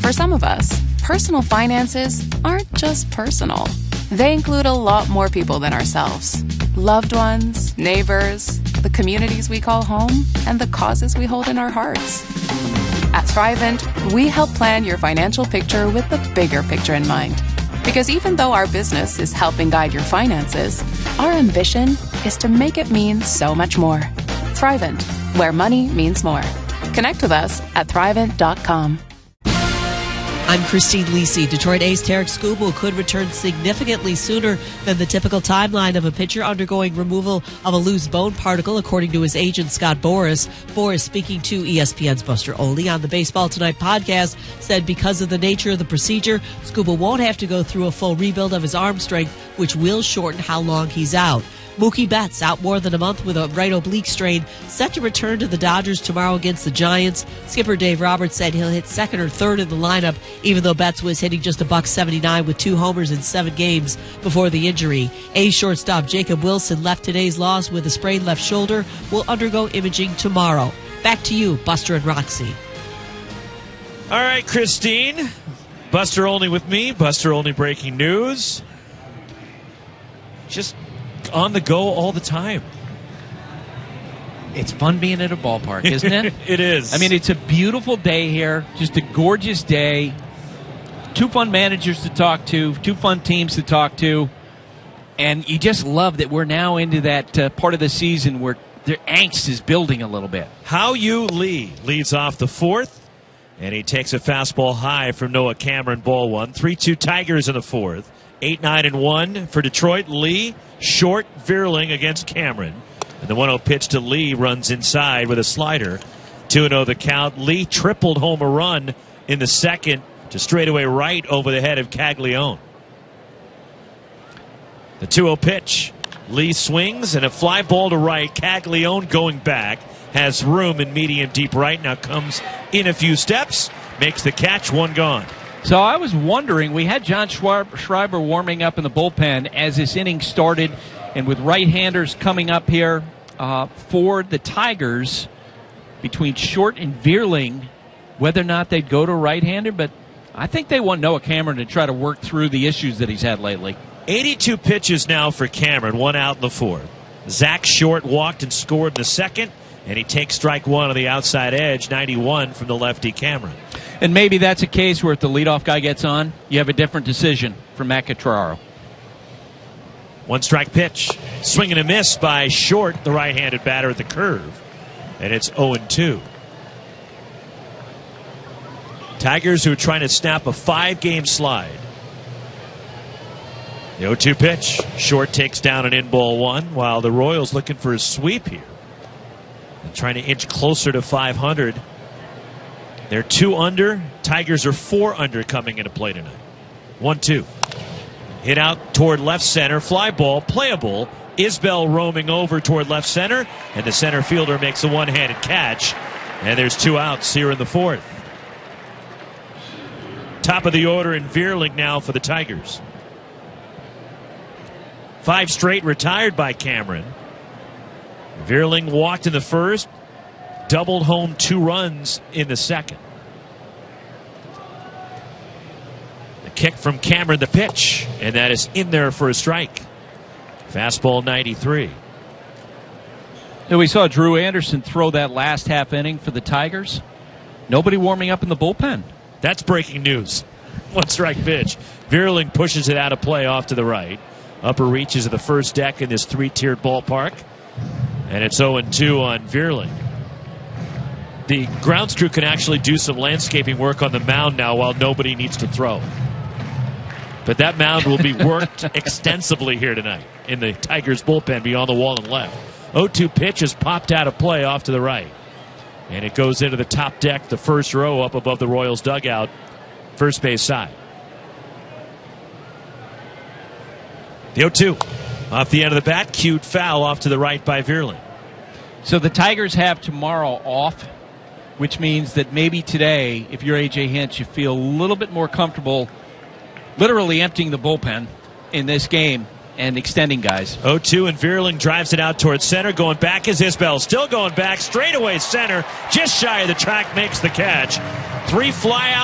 For some of us, personal finances aren't just personal. They include a lot more people than ourselves. Loved ones, neighbors, the communities we call home, and the causes we hold in our hearts. At Thrivent, we help plan your financial picture with the bigger picture in mind. Because even though our business is helping guide your finances, our ambition is to make it mean so much more. Thrivent, where money means more. Connect with us at Thrivent.com. I'm Christine Lisi. Detroit A's Tarek Skubal could return significantly sooner than the typical timeline of a pitcher undergoing removal of a loose bone particle, according to his agent, Scott Boras. Boras, speaking to ESPN's Buster Olney on the Baseball Tonight podcast, said because of the nature of the procedure, Skubal won't have to go through a full rebuild of his arm strength, which will shorten how long he's out. Mookie Betts, out more than a month with a right oblique strain, set to return to the Dodgers tomorrow against the Giants. Skipper Dave Roberts said he'll hit second or third in the lineup, even though Betts was hitting just $179 with 2 homers in 7 games before the injury. A's shortstop Jacob Wilson left today's loss with a sprained left shoulder, will undergo imaging tomorrow. Back to you, Buster and Roxy. All right, Christine. Buster Olney with me. Buster Olney breaking news. Just on the go all the time. It's fun being at a ballpark, isn't it? It is. I mean, it's a beautiful day here, just a gorgeous day. 2 fun managers to talk to, 2 fun teams to talk to, and you just love that we're now into that part of the season where their angst is building a little bit. Hao-Yu Lee leads off the 4th, and he takes a fastball high from Noah Cameron, ball 1. 3-2 Tigers in the 4th. 8-9-1 for Detroit. Lee, short, Vierling against Cameron. And the 1-0 pitch to Lee runs inside with a slider. 2-0 the count. Lee tripled home a run in the 2nd to straightaway right over the head of Caglione. The 2-0 pitch. Lee swings and a fly ball to right. Caglione going back. Has room in medium deep right. Now comes in a few steps. Makes the catch. 1 gone. So I was wondering, we had John Schreiber warming up in the bullpen as this inning started, and with right-handers coming up here for the Tigers between Short and Vierling, whether or not they'd go to right-hander, but I think they want Noah Cameron to try to work through the issues that he's had lately. 82 pitches now for Cameron, 1 out in the 4th. Zach Short walked and scored in the 2nd, and he takes strike 1 on the outside edge, 91 from the lefty Cameron. And maybe that's a case where if the leadoff guy gets on, you have a different decision for Matt Quatraro. 1 strike pitch. Swing and a miss by Short, the right-handed batter at the curve. And it's 0-2. Tigers who are trying to snap a 5-game slide. The 0-2 pitch. Short takes down an in-ball 1, while the Royals looking for a sweep here. And trying to inch closer to 500. They're 2 under. Tigers are 4 under coming into play tonight. 1-2. Hit out toward left center. Fly ball, playable. Isbell roaming over toward left center. And the center fielder makes a one-handed catch. And there's 2 outs here in the 4th. Top of the order in Vierling now for the Tigers. 5 straight retired by Cameron. Vierling walked in the 1st. Doubled home 2 runs in the 2nd. The kick from Cameron, the pitch, and that is in there for a strike. Fastball 93. And we saw Drew Anderson throw that last half inning for the Tigers. Nobody warming up in the bullpen. That's breaking news. 1 strike pitch. Vierling pushes it out of play off to the right. Upper reaches of the first deck in this 3-tiered ballpark. And it's 0-2 on Vierling. The grounds crew can actually do some landscaping work on the mound now while nobody needs to throw. But that mound will be worked extensively here tonight in the Tigers bullpen beyond the wall and left. 0-2 pitch is popped out of play off to the right. And it goes into the top deck, the first row up above the Royals dugout, first base side. The 0-2 off the end of the bat, cued foul off to the right by Vierling. So the Tigers have tomorrow off, which means that maybe today, if you're A.J. Hinch, you feel a little bit more comfortable literally emptying the bullpen in this game and extending guys. 0-2, and Vierling drives it out towards center. Going back is Isbell. Still going back. Straightaway center. Just shy of the track, makes the catch. 3 fly out.